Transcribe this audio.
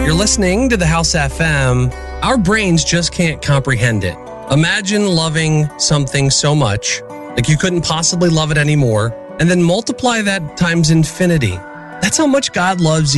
You're listening to the House FM. Our brains just can't comprehend it. Imagine loving something so much, like you couldn't possibly love it anymore, and then multiply that times infinity. That's how much God loves